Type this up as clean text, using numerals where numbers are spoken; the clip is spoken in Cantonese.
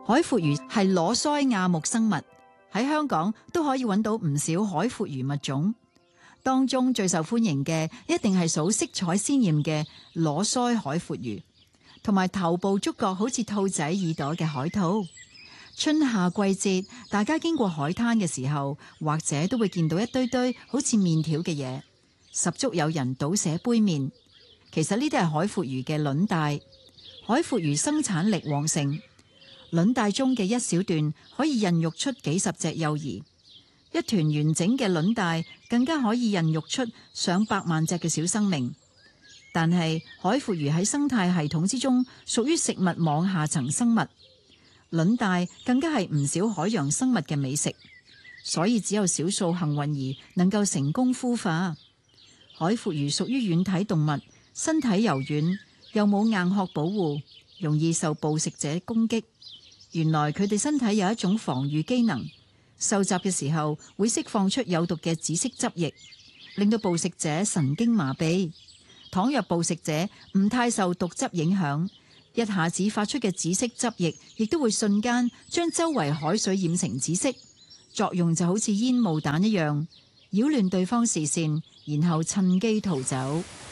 海闊魚係裸鰓亞目生物，喺香港都可以揾到唔少海闊魚物種。當中最受歡迎嘅一定係數色彩鮮豔嘅裸鰓海闊魚，同埋頭部觸角好似兔仔耳朵嘅海兔。春夏季節，大家經過海灘嘅時候，或者都會見到一堆堆好似麵條嘅嘢，十足有人倒瀉杯麵。其實呢啲係海闊魚嘅卵帶。海闊魚生產力旺盛，卵帶中嘅一小段可以孕育出幾十隻幼兒，一團完整嘅卵帶更加可以孕育出上百萬隻嘅小生命。但係海闊魚喺生態系統之中屬於食物網下層生物，卵帶更加係唔少海洋生物嘅美食，所以只有少數幸運兒能夠成功孵化。海闊魚屬於軟體動物，身體柔軟，又冇硬殼保護，容易受捕食者攻擊。原來佢哋身體有一種防禦機能，受襲嘅時候會釋放出有毒嘅紫色汁液，令到捕食者神經麻痹。倘若捕食者唔太受毒汁影響，一下子發出嘅紫色汁液亦都會瞬間將周圍海水染成紫色，作用就好似煙霧彈一樣，擾亂對方視線，然後趁機逃走。